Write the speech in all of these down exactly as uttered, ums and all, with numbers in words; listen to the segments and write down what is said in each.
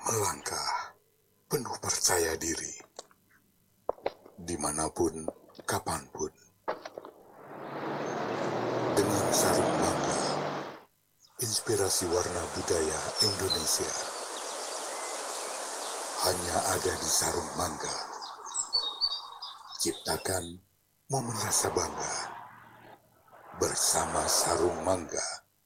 melangkah penuh percaya diri, dimanapun, kapanpun, dengan sarung mangga, inspirasi warna budaya Indonesia, hanya ada di sarung mangga. Ciptakan momen rasa bangga bersama sarung mangga.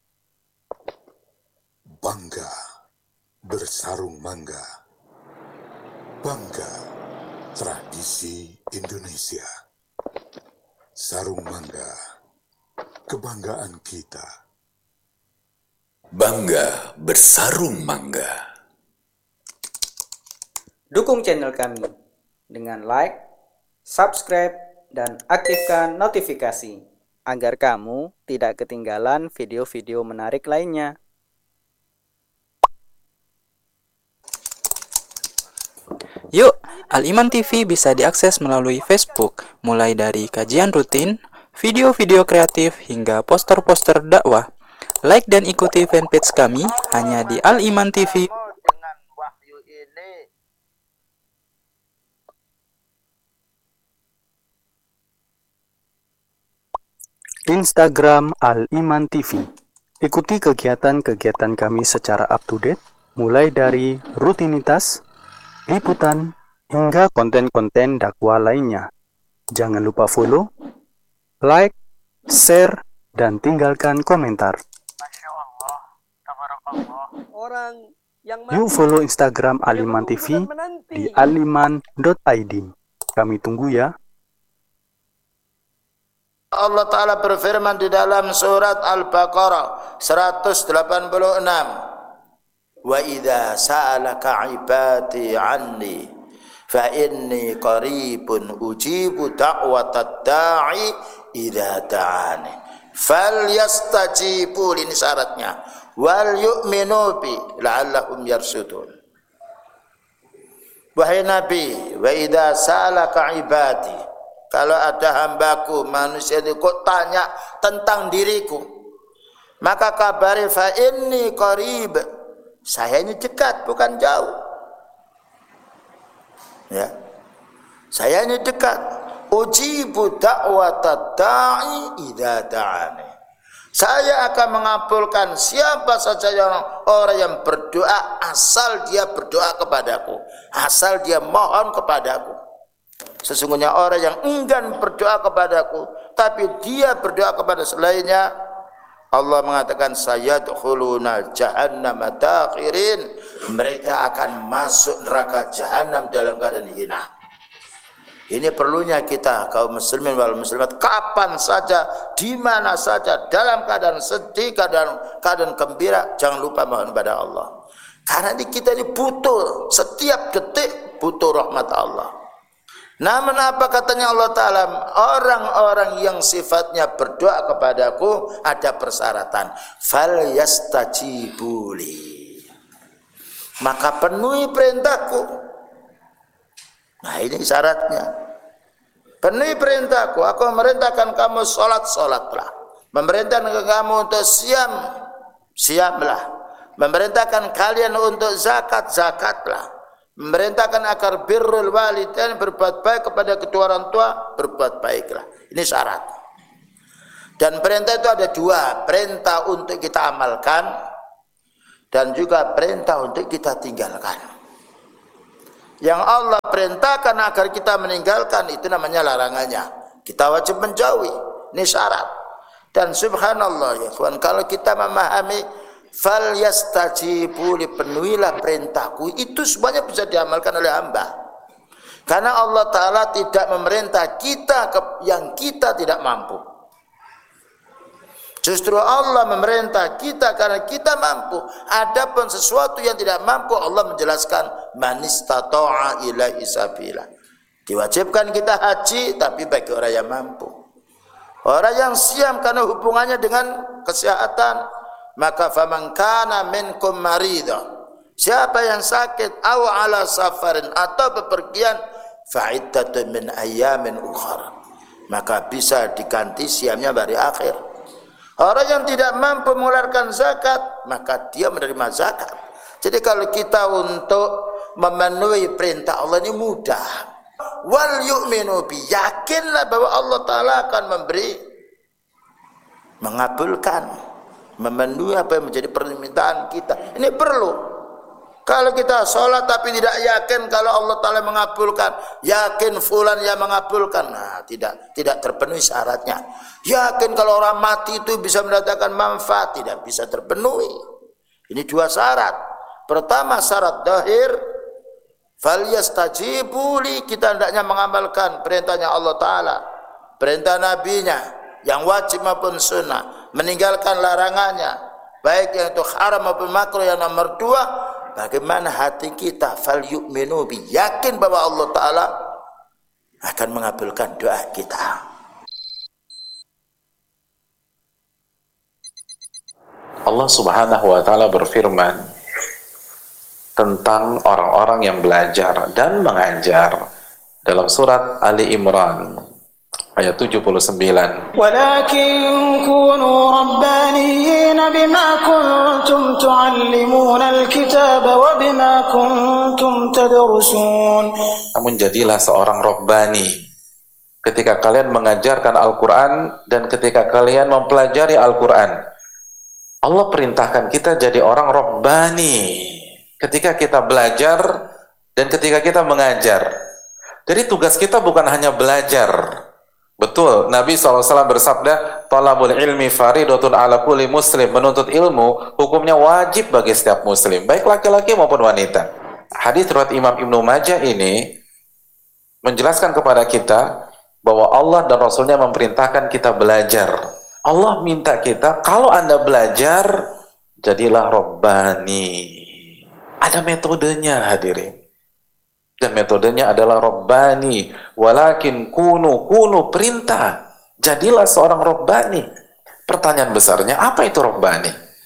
Bangga bersarung mangga. Bangga tradisi Indonesia. Sarung mangga, kebanggaan kita. Bangga bersarung mangga. Dukung channel kami dengan like, subscribe, dan aktifkan notifikasi agar kamu tidak ketinggalan video-video menarik lainnya. Yuk, Al-Iman T V bisa diakses melalui Facebook, mulai dari kajian rutin, video-video kreatif, hingga poster-poster dakwah. Like dan ikuti fanpage kami hanya di Al-Iman T V. Dengan wahyu ini Instagram Al-Iman T V. Ikuti kegiatan-kegiatan kami secara up-to-date, mulai dari rutinitas, liputan, hingga konten-konten dakwah lainnya. Jangan lupa follow, like, share, dan tinggalkan komentar. Masya Allah, tabarakallah. Orang yang Yuk follow Instagram Al-Iman T V di aliman dot i d. Kami tunggu ya. Allah Ta'ala berfirman di dalam surat Al-Baqarah seratus delapan puluh enam. Wa idza sa'alaka 'ibadi 'anni fa inni qaribun ujibu da'watad da'i idza da'ani falyastajibu, ini syaratnya, wal yu'minu bi la'allahum yarsudun. Wahai Nabi, wa idza sa'alaka 'ibadi, kalau ada hambaku manusia itu kok tanya tentang diriku, maka kabari fa inni qarib, saya ini dekat, bukan jauh. Ya, saya ini dekat. Ujibu da'watad da'i idza da'ani. Saya akan mengabulkan siapa saja yang orang yang berdoa, asal dia berdoa kepadaku, asal dia mohon kepadaku. Sesungguhnya orang yang enggan berdoa kepadaku, tapi dia berdoa kepada selainnya, Allah mengatakan sayadkhuluna jahannama dakhirin, mereka akan masuk neraka jahanam dalam keadaan hina. Ini perlunya kita kaum muslimin wal muslimat, kapan saja, di mana saja, dalam keadaan sedih, keadaan keadaan gembira, jangan lupa mohon kepada Allah. Karena ini kita ini butuh, setiap detik butuh rahmat Allah. Namun apa katanya Allah Ta'ala? Orang-orang yang sifatnya berdoa kepadaku ada persyaratan. Fal yastajibuli, maka penuhi perintahku. Nah ini syaratnya. Penuhi perintahku. Aku memerintahkan kamu sholat, sholatlah. Memerintahkan kamu untuk siam, siamlah. Memerintahkan kalian untuk zakat, zakatlah. Memerintahkan agar birrul walidain, berbuat baik kepada kedua orang tua, berbuat baiklah. Ini syarat. Dan perintah itu ada dua, perintah untuk kita amalkan dan juga perintah untuk kita tinggalkan. Yang Allah perintahkan agar kita meninggalkan itu namanya larangannya. Kita wajib menjauhi. Ini syarat. Dan subhanallah ya kawan, kalau kita memahami fal yastajibu li, penuhilah perintahku, itu semuanya bisa diamalkan oleh hamba. Karena Allah Ta'ala tidak memerintah kita yang kita tidak mampu. Justru Allah memerintah kita karena kita mampu. Adapun sesuatu yang tidak mampu, Allah menjelaskan man istata'a ilaihi sabila. Diwajibkan kita haji, tapi bagi orang yang mampu. Orang yang siam karena hubungannya dengan kesehatan, maka faman kana minkum marida, siapa yang sakit, aw ala safarin, atau bepergian, fa'iddatun min ayyamin ukhra, maka bisa diganti siamnya hari akhir. Orang yang tidak mampu mengeluarkan zakat, maka dia menerima zakat. Jadi kalau kita untuk memenuhi perintah Allah ini mudah. Wal yu'minu bi, yakinlah bahwa Allah Ta'ala akan memberi, mengabulkan, memenuhi apa yang menjadi permintaan kita. Ini perlu. Kalau kita sholat tapi tidak yakin kalau Allah Ta'ala mengabulkan, yakin fulan yang mengabulkan, nah tidak tidak terpenuhi syaratnya. Yakin kalau orang mati itu bisa mendatangkan manfaat, tidak bisa terpenuhi. Ini dua syarat. Pertama syarat zahir, falyastajibu li, kita hendaknya mengamalkan perintahnya Allah Ta'ala, perintah nabinya yang wajib maupun sunnah, meninggalkan larangannya, baik yang itu haram maupun makruh. Yang nomor dua, bagaimana hati kita, fal yu'minu bi, yakin bahwa Allah Ta'ala akan mengabulkan doa kita. Allah Subhanahu wa Ta'ala berfirman tentang orang-orang yang belajar dan mengajar dalam surat Ali Imran ayat tujuh puluh sembilan. Walakin kunu rabbaniyyin bima kuntum tu'allimuna al-kitab wa bima kuntum tadrusun. Namun jadilah seorang rabbani ketika kalian mengajarkan Al-Quran dan ketika kalian mempelajari Al-Quran. Allah perintahkan kita jadi orang rabbani ketika kita belajar dan ketika kita mengajar. Jadi tugas kita bukan hanya belajar. Betul, Nabi shallallahu alaihi wasallam bersabda, talabul ilmi faridatun ala kulli muslim. Menuntut ilmu hukumnya wajib bagi setiap muslim, baik laki-laki maupun wanita. Hadis riwayat Imam Ibnu Majah ini menjelaskan kepada kita bahwa Allah dan Rasulnya memerintahkan kita belajar. Allah minta kita, kalau Anda belajar, jadilah rabbani. Ada metodenya hadirin. Dan metodenya adalah rabbani. Walakin kunu, kunu perintah. Jadilah seorang rabbani. Pertanyaan besarnya, apa itu rabbani?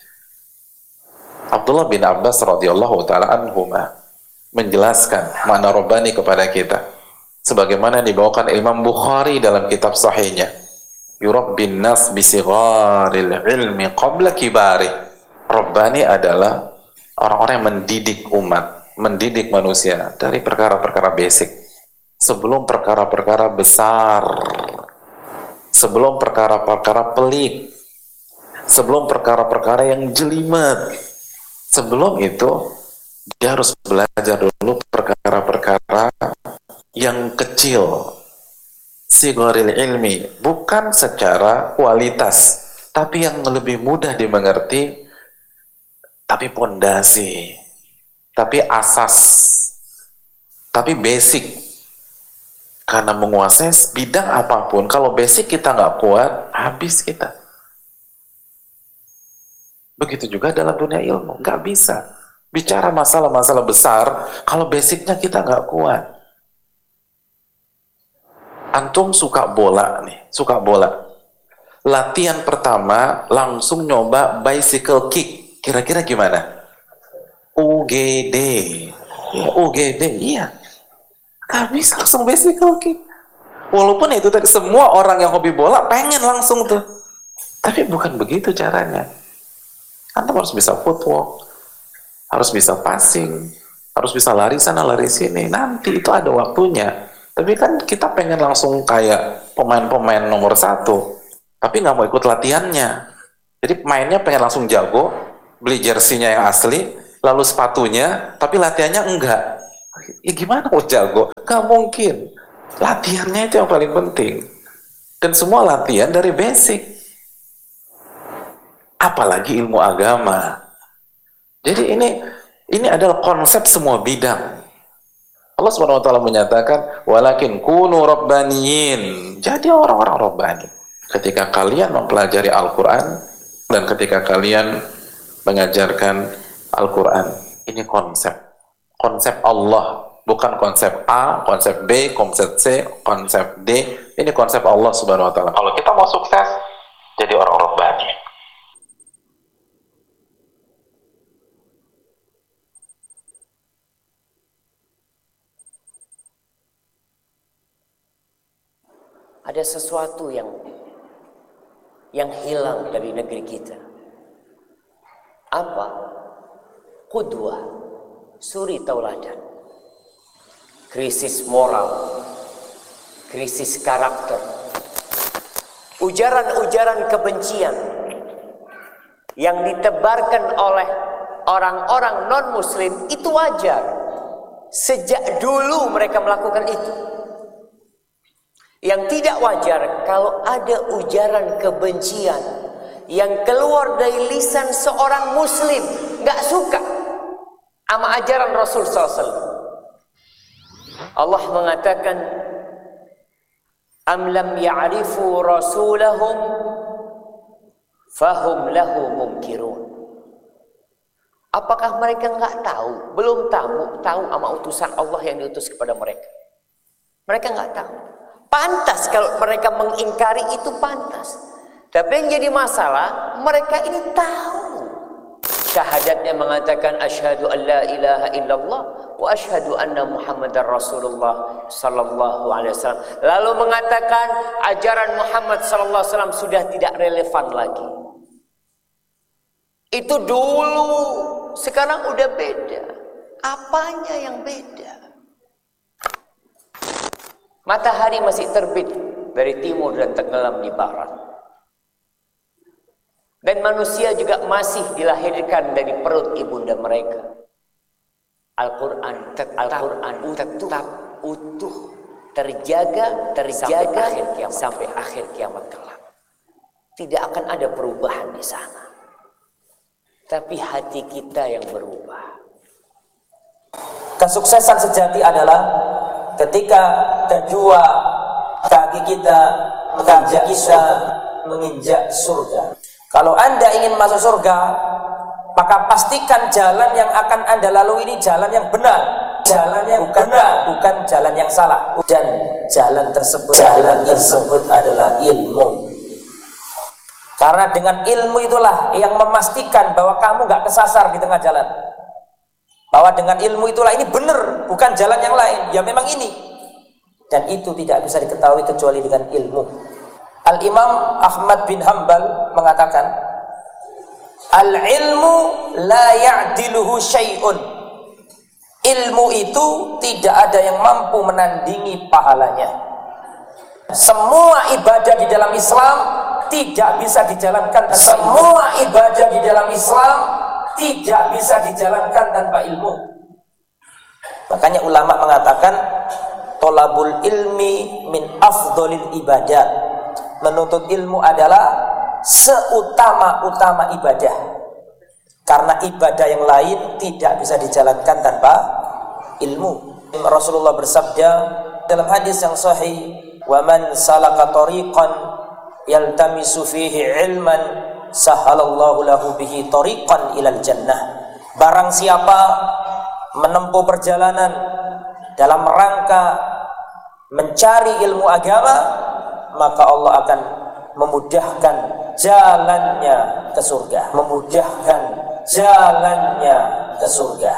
Abdullah bin Abbas radhiyallahu ta'ala anhuma menjelaskan makna rabbani kepada kita. Sebagaimana dibawakan Imam Bukhari dalam kitab sahihnya. Yurabbin nas bisigharil ilmi qabla kibari. Rabbani adalah orang-orang yang mendidik umat, mendidik manusia dari perkara-perkara basic sebelum perkara-perkara besar, sebelum perkara-perkara pelik, sebelum perkara-perkara yang jelimet. Sebelum itu dia harus belajar dulu perkara-perkara yang kecil, sigharil ilmi, bukan secara kualitas tapi yang lebih mudah dimengerti, tapi pondasi, tapi asas, tapi basic. Karena menguasai bidang apapun, kalau basic kita nggak kuat, habis kita. Begitu juga dalam dunia ilmu, nggak bisa bicara masalah-masalah besar kalau basicnya kita nggak kuat. Antum suka bola nih, suka bola. Latihan pertama langsung nyoba bicycle kick. Kira-kira gimana? U G D. Ya, U G D, iya. Gak bisa langsung bicycle kick. Walaupun itu tadi semua orang yang hobi bola pengen langsung tuh. Tapi bukan begitu caranya. Antum harus bisa footwork, harus bisa passing, harus bisa lari sana lari sini. Nanti itu ada waktunya. Tapi kan kita pengen langsung kayak pemain-pemain nomor satu, tapi nggak mau ikut latihannya. Jadi mainnya pengen langsung jago, beli jersinya yang asli, lalu sepatunya, tapi latihannya enggak. Ya gimana mau jago? Nggak mungkin. Latihannya itu yang paling penting. Dan semua latihan dari basic. Apalagi ilmu agama. Jadi ini ini adalah konsep semua bidang. Allah Subhanahu wa taala menyatakan walakin kunu rabbaniyin. Jadi orang-orang rabbani. Ketika kalian mempelajari Al-Qur'an dan ketika kalian mengajarkan Al-Qur'an. Ini konsep. Konsep Allah, bukan konsep A, konsep B, konsep C, konsep D. Ini konsep Allah Subhanahu wa taala. Kalau kita mau sukses, jadi orang rabbani. Ada sesuatu yang yang hilang dari negeri kita. Apa? qudwah, suri tauladan. Krisis moral, krisis karakter, ujaran-ujaran kebencian yang ditebarkan oleh orang-orang non-muslim itu wajar. Sejak dulu mereka melakukan itu. Yang tidak wajar kalau ada ujaran kebencian yang keluar dari lisan seorang muslim, gak suka sama ajaran Rasul sallallahu alaihi wasallam. Allah mengatakan, am lam ya'rifu rasulahum fahum lahu munkirun. Apakah mereka enggak tahu, belum tahu tahu sama utusan Allah yang diutus kepada mereka? Mereka enggak tahu. Pantas kalau mereka mengingkari itu pantas. Tapi yang jadi masalah, mereka ini tahu. Syahadatnya mengatakan asyhadu an la ilaha illallah wa asyhadu anna Muhammadar Rasulullah sallallahu alaihi wasallam. Lalu mengatakan ajaran Muhammad sallallahu alaihi wasallam sudah tidak relevan lagi. Itu dulu, sekarang udah beda. Apanya yang beda? Matahari masih terbit dari timur dan tenggelam di barat. Dan manusia juga masih dilahirkan dari perut ibunda mereka. Al-Quran tetap, Al-Quran tetap utuh, terjaga, terjaga sampai akhir kiamat, sampai akhir kiamat kelak. Tidak akan ada perubahan di sana. Tapi hati kita yang berubah. Kesuksesan sejati adalah ketika kedua kaki kita menginjak kita menginjak surga. Kalau Anda ingin masuk surga, maka pastikan jalan yang akan Anda lalui ini jalan yang benar, jalan yang bukan benar, bukan jalan yang salah. Dan jalan tersebut, jalan tersebut adalah ilmu. Karena dengan ilmu itulah yang memastikan bahwa kamu gak kesasar di tengah jalan. Bahwa dengan ilmu itulah ini benar, bukan jalan yang lain. Ya memang ini. Dan itu tidak bisa diketahui kecuali dengan ilmu. Al-Imam Ahmad bin Hanbal mengatakan, al-ilmu la ya'diluhu syai'un. Ilmu itu tidak ada yang mampu menandingi pahalanya. Semua ibadah di dalam Islam tidak bisa dijalankan tanpa semua ilmu. ibadah di dalam Islam tidak bisa dijalankan tanpa ilmu. Makanya ulama mengatakan tolabul ilmi min afdolil ibadah. Menuntut ilmu adalah seutama-utama ibadah. Karena ibadah yang lain tidak bisa dijalankan tanpa ilmu. Rasulullah bersabda dalam hadis yang sahih, "Wa man salaka tariqan yaltamisu fihi ilman sahalallahu lahu bihi tariqan ilal jannah." Barang siapa menempuh perjalanan dalam rangka mencari ilmu agama, maka Allah akan memudahkan jalannya ke surga. Memudahkan jalannya ke surga.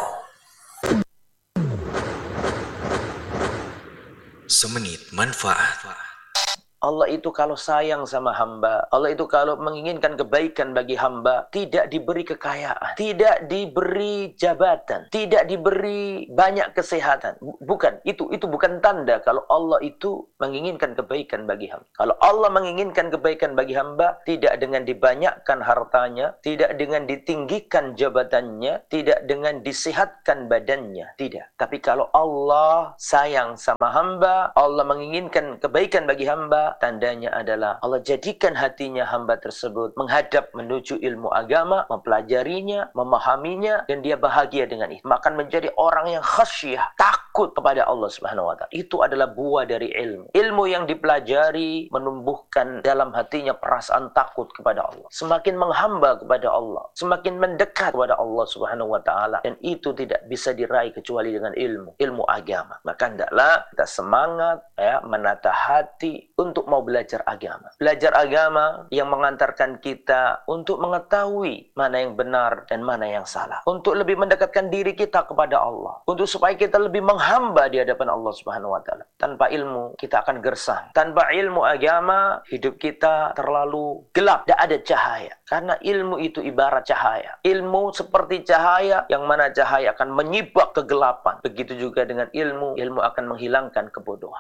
Semenit manfaat. Allah itu kalau sayang sama hamba, Allah itu kalau menginginkan kebaikan bagi hamba, tidak diberi kekayaan, tidak diberi jabatan, tidak diberi banyak kesehatan. Bukan, itu itu bukan tanda kalau Allah itu menginginkan kebaikan bagi hamba. Kalau Allah menginginkan kebaikan bagi hamba, tidak dengan dibanyakkan hartanya, tidak dengan ditinggikan jabatannya, tidak dengan disehatkan badannya, tidak. Tapi kalau Allah sayang sama hamba, Allah menginginkan kebaikan bagi hamba, tandanya adalah Allah jadikan hatinya hamba tersebut menghadap menuju ilmu agama, mempelajarinya, memahaminya, dan dia bahagia dengan itu. Akan menjadi orang yang khasyah, takut kepada Allah Subhanahu wa taala. Itu adalah buah dari ilmu. Ilmu yang dipelajari menumbuhkan dalam hatinya perasaan takut kepada Allah. Semakin menghamba kepada Allah, semakin mendekat kepada Allah Subhanahu wa taala, dan itu tidak bisa diraih kecuali dengan ilmu, ilmu agama. Maka hendaklah kita semangat ya menata hati untuk mau belajar agama. Belajar agama yang mengantarkan kita untuk mengetahui mana yang benar dan mana yang salah. Untuk lebih mendekatkan diri kita kepada Allah. Untuk supaya kita lebih menghamba hamba di hadapan Allah Subhanahu wa taala. Tanpa ilmu kita akan gersang. Tanpa ilmu agama hidup kita terlalu gelap, tidak ada cahaya. Karena ilmu itu ibarat cahaya. Ilmu seperti cahaya yang mana cahaya akan menyibak kegelapan. Begitu juga dengan ilmu, ilmu akan menghilangkan kebodohan.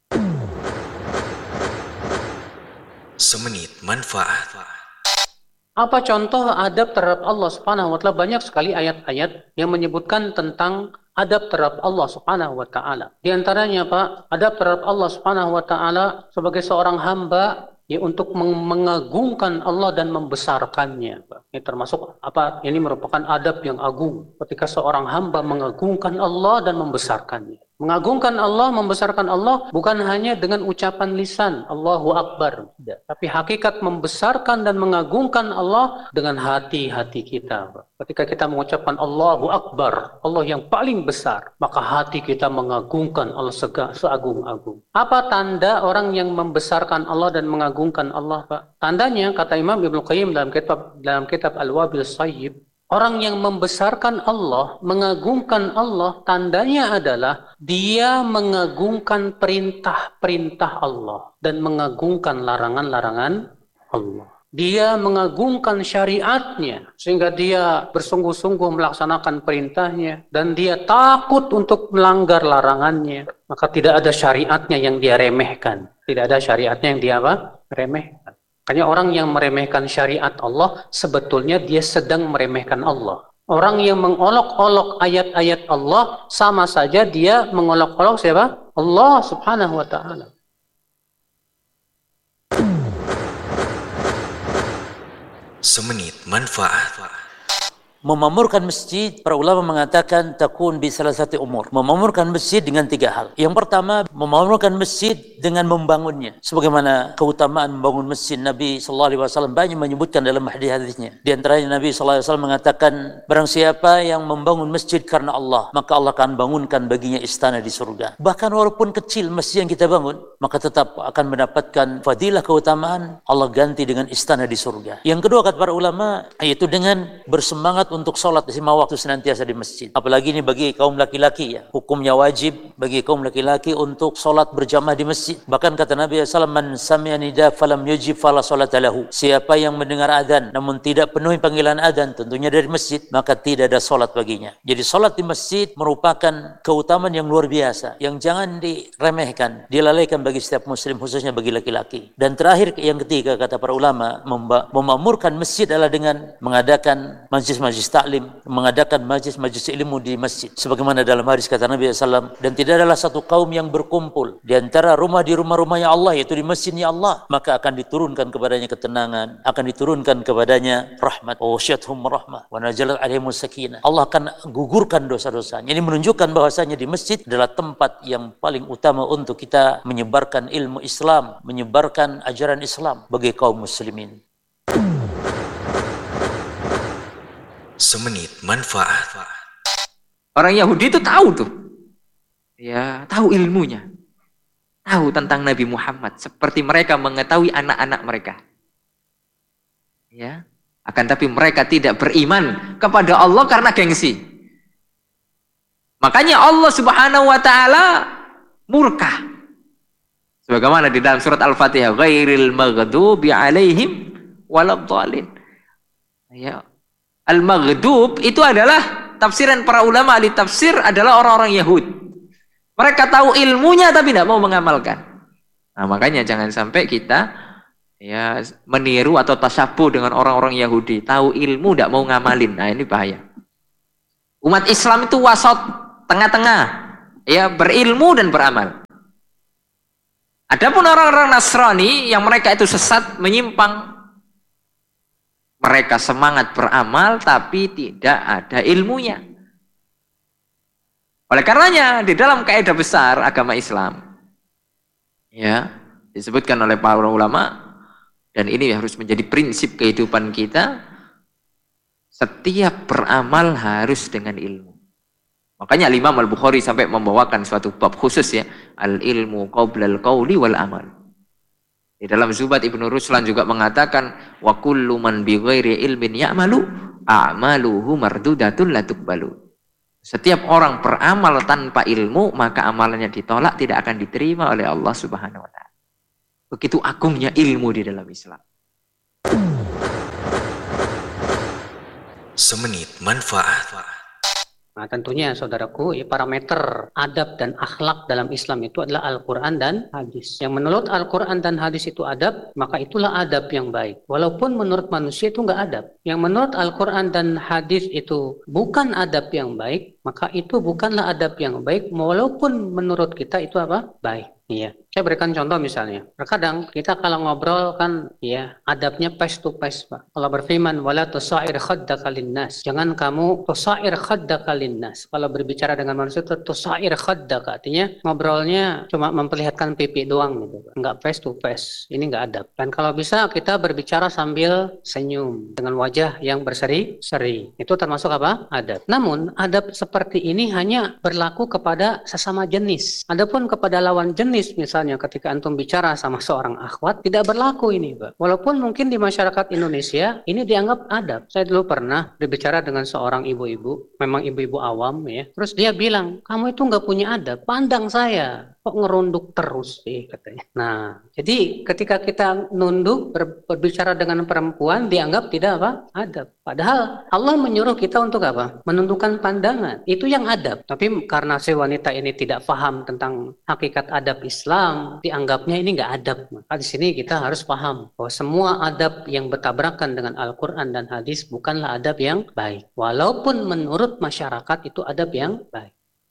Semenit manfaat. Apa contoh adab terhadap Allah Subhanahu wa taala? Banyak sekali ayat-ayat yang menyebutkan tentang adab terhadap Allah Subhanahu wa taala. Di antaranya, Pak, adab terhadap Allah Subhanahu wa taala sebagai seorang hamba ya untuk mengagungkan Allah dan membesarkannya, Pak. Ini termasuk apa? Ini merupakan adab yang agung ketika seorang hamba mengagungkan Allah dan membesarkannya. Mengagungkan Allah, membesarkan Allah bukan hanya dengan ucapan lisan Allahu Akbar, tidak. Tapi hakikat membesarkan dan mengagungkan Allah dengan hati-hati kita. Ketika kita mengucapkan Allahu Akbar, Allah yang paling besar, maka hati kita mengagungkan Allah seagung-agung. Apa tanda orang yang membesarkan Allah dan mengagungkan Allah, Pak? Tandanya, kata Imam Ibnu Qayyim dalam kitab dalam kitab Al-Wabil Sayyib, orang yang membesarkan Allah, mengagungkan Allah, tandanya adalah dia mengagungkan perintah-perintah Allah dan mengagungkan larangan-larangan Allah. Dia mengagungkan syariatnya sehingga dia bersungguh-sungguh melaksanakan perintahnya dan dia takut untuk melanggar larangannya. Maka tidak ada syariatnya yang dia remehkan. Tidak ada syariatnya yang dia apa? Remehkan. Makanya orang yang meremehkan syariat Allah, sebetulnya dia sedang meremehkan Allah. Orang yang mengolok-olok ayat-ayat Allah, sama saja dia mengolok-olok siapa? Allah Subhanahu wa ta'ala. Semenit manfaat. Memamurkan masjid, para ulama mengatakan takun bi salah satu umur. Memamurkan masjid dengan tiga hal. Yang pertama, memamurkan masjid dengan membangunnya. Sebagaimana keutamaan membangun masjid, Nabi sallallahu alaihi wasallam banyak menyebutkan dalam hadis-hadisnya. Di antaranya Nabi sallallahu alaihi wasallam mengatakan, barang siapa yang membangun masjid karena Allah, maka Allah akan bangunkan baginya istana di surga. Bahkan walaupun kecil masjid yang kita bangun, maka tetap akan mendapatkan fadilah keutamaan, Allah ganti dengan istana di surga. Yang kedua kata para ulama, yaitu dengan bersemangat untuk sholat lima waktu senantiasa di masjid. Apalagi ini bagi kaum laki-laki ya. Hukumnya wajib bagi kaum laki-laki untuk sholat berjamaah di masjid. Bahkan kata Nabi sallallahu alaihi wasallam, man sami'a nida falam yujib fala sholata lahu. Siapa yang mendengar adzan namun tidak penuhi panggilan adzan, tentunya dari masjid, maka tidak ada sholat baginya. Jadi sholat di masjid merupakan keutamaan yang luar biasa, yang jangan diremehkan, dilalaikan bagi setiap muslim, khususnya bagi laki-laki. Dan terakhir yang ketiga kata para ulama, memamurkan masjid adalah dengan mengadakan majlis-majlis taklim, mengadakan majlis-majlis ilmu di masjid. Sebagaimana dalam hadis kata Nabi sallallahu alaihi wasallam, dan tidak adalah satu kaum yang berkumpul di antara rumah di rumah-rumahnya Allah, yaitu di masjidnya Allah, maka akan diturunkan kepadanya ketenangan, akan diturunkan kepadanya rahmat. Oh syathum rahmah wa nazalat alaihimus sakinah. Allah akan gugurkan dosa-dosanya. Ini menunjukkan bahwasanya di masjid adalah tempat yang paling utama untuk kita menyebarkan ilmu Islam, menyebarkan ajaran Islam bagi kaum muslimin. Semenit manfaat. Orang Yahudi itu tahu tuh, ya tahu ilmunya, tahu tentang Nabi Muhammad, seperti mereka mengetahui anak-anak mereka. Ya, akan tapi mereka tidak beriman kepada Allah karena gengsi. Makanya Allah Subhanahu wa taala murka. Sebagaimana di dalam surat Al-Fatihah, ghairil maghdubi alaihim waladhdallin. Ya. Al-maghdub itu adalah tafsiran para ulama ahli tafsir adalah orang-orang Yahudi. Mereka tahu ilmunya tapi tidak mau mengamalkan. Nah, makanya jangan sampai kita ya meniru atau tasyabuh dengan orang-orang Yahudi, tahu ilmu tidak mau ngamalin. Nah, ini bahaya. Umat Islam itu wasat, tengah-tengah, ya berilmu dan beramal. Adapun orang-orang Nasrani yang mereka itu sesat, menyimpang, mereka semangat beramal tapi tidak ada ilmunya. Oleh karenanya di dalam kaidah besar agama Islam ya disebutkan oleh para ulama, dan ini harus menjadi prinsip kehidupan kita, setiap beramal harus dengan ilmu. Makanya Imam Al-Bukhari sampai membawakan suatu bab khusus ya, al-ilmu qablal qauli wal amal. Di dalam Zubat Ibnu Ruslan juga mengatakan, wa kullu man bi ghairi ilmin ya'malu a'maluhu mardudatun la tuqbalu. Setiap orang beramal tanpa ilmu, maka amalannya ditolak, tidak akan diterima oleh Allah Subhanahu wa taala. Begitu agungnya ilmu di dalam Islam. Semenit manfaat. Nah, tentunya saudaraku, ya, parameter adab dan akhlak dalam Islam itu adalah Al-Quran dan hadis. Yang menurut Al-Quran dan hadis itu adab, maka itulah adab yang baik. Walaupun menurut manusia itu nggak adab. Yang menurut Al-Quran dan hadis itu bukan adab yang baik, maka itu bukanlah adab yang baik, walaupun menurut kita itu apa? Baik. Iya. Saya berikan contoh misalnya. Terkadang kita kalau ngobrol kan ya adabnya face to face, Pak. Allah berfirman wala tusair khaddaka linnas. Jangan kamu tusair khaddaka linnas. Kalau berbicara dengan manusia itu tusair khaddaka, artinya ngobrolnya cuma memperlihatkan pipi doang gitu, Pak. Enggak face to face. Ini enggak adab. Dan kalau bisa kita berbicara sambil senyum dengan wajah yang berseri-seri. Itu termasuk apa? Adab. Namun adab seperti ini hanya berlaku kepada sesama jenis. Adapun kepada lawan jenis, misalnya ketika antum bicara sama seorang akhwat, tidak berlaku ini, Pak. Walaupun mungkin di masyarakat Indonesia ini dianggap adab. Saya dulu pernah berbicara dengan seorang ibu-ibu, memang ibu-ibu awam ya. Terus dia bilang, kamu itu nggak punya adab, pandang saya kok ngerunduk terus sih katanya. Nah, jadi ketika kita nunduk ber, berbicara dengan perempuan dianggap tidak apa? Adab. Padahal Allah menyuruh kita untuk apa? Menundukkan pandangan. Itu yang adab. Tapi karena si wanita ini tidak paham tentang hakikat adab Islam, dianggapnya ini nggak adab. Maka di sini kita harus paham bahwa semua adab yang bertabrakan dengan Al-Quran dan hadis bukanlah adab yang baik. Walaupun menurut masyarakat itu adab yang baik.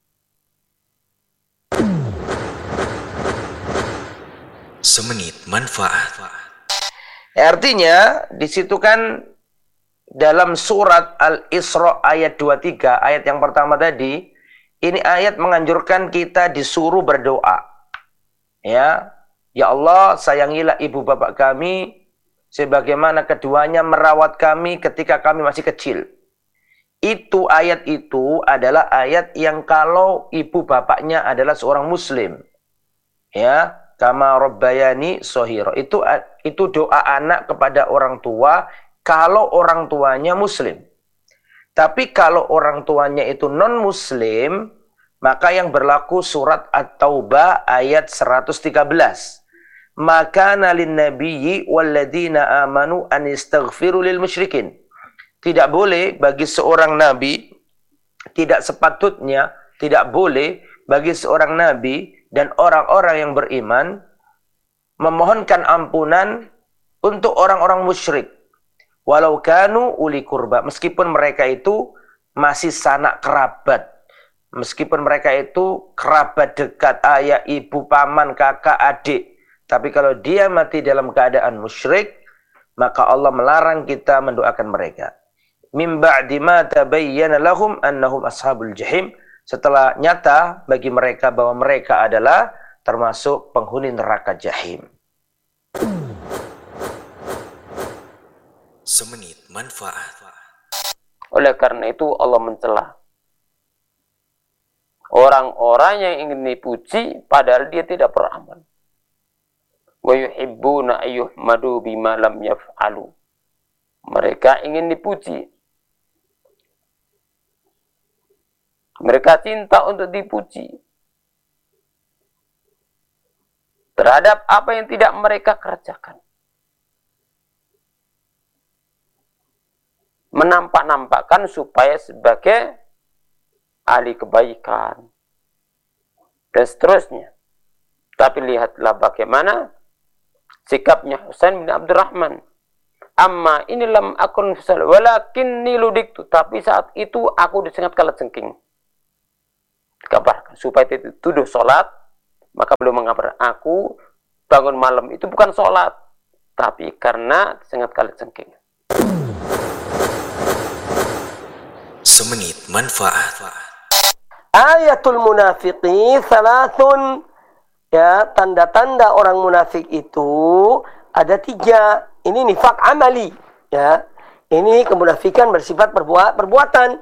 Semenit manfaat. Artinya di situ kan dalam surat Al-Isra ayat dua puluh tiga, ayat yang pertama tadi, ini ayat menganjurkan kita disuruh berdoa. Ya, ya Allah, sayangilah ibu bapak kami sebagaimana keduanya merawat kami ketika kami masih kecil. Itu ayat itu adalah ayat yang kalau ibu bapaknya adalah seorang muslim. Ya, kama rabbayani shaghira. Itu itu doa anak kepada orang tua kalau orang tuanya muslim. Tapi kalau orang tuanya itu non muslim, maka yang berlaku surat At-Taubah ayat seratus tiga belas. Maka nalin nabiyyi walladzina amanu an istaghfiru lil musyrikin. Tidak boleh bagi seorang nabi, tidak sepatutnya, tidak boleh bagi seorang nabi dan orang-orang yang beriman memohonkan ampunan untuk orang-orang musyrik. Walau kanu uli kurba, meskipun mereka itu masih sanak kerabat. Meskipun mereka itu kerabat dekat, ayah, ibu, paman, kakak, adik. Tapi kalau dia mati dalam keadaan musyrik, maka Allah melarang kita mendoakan mereka. Min ba'di ma tabayyana lahum annahum ashabul jahim. Setelah nyata bagi mereka bahwa mereka adalah termasuk penghuni neraka jahim. Semenit manfaat. Oleh karena itu Allah mencela orang-orang yang ingin dipuji padahal dia tidak beramal. Wa yuhibbuna ayyuhmadu bima lam yaf'alu. Mereka ingin dipuji. Mereka cinta untuk dipuji terhadap apa yang tidak mereka kerjakan. Menampak-nampakkan supaya sebagai ahli kebaikan dan seterusnya. Tapi lihatlah bagaimana sikapnya Husain bin Abdurrahman. Amma ini lam akun fisal walakin niludiktu. Tapi saat itu aku disengat kalajengking. Kabarkan supaya tidak tuduh sholat, maka belum mengabar aku bangun malam itu bukan sholat, tapi karena disengat kalajengking. Semenit manfaat. Ayatul munafiqi salasun. Ya, tanda-tanda orang munafik itu ada tiga. Ini nifak amali. Ya, ini kemunafikan bersifat perbuat, perbuatan.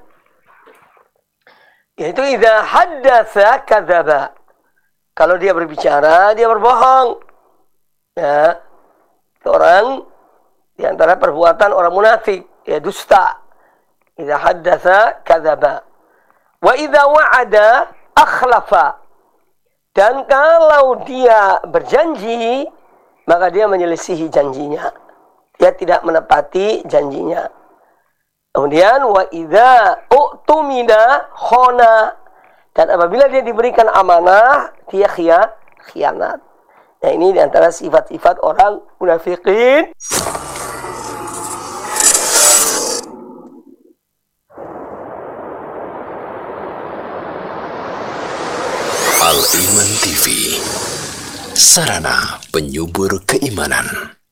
Yaitu idza haddatsa kadzaba. Kalau dia berbicara, dia berbohong. Ya. Orang di antara perbuatan orang munafik, ya dusta. Idza haddatsa kadzaba. Wa idza wa'ada akhlafa. Dan kalau dia berjanji, maka dia menyelisihi janjinya. Dia tidak menepati janjinya. Kemudian wa idza u'tumina khana. Dan apabila dia diberikan amanah, dia khia, khianat. Nah, ini diantara sifat-sifat orang munafikin. Al-Iman T V, sarana penyubur keimanan.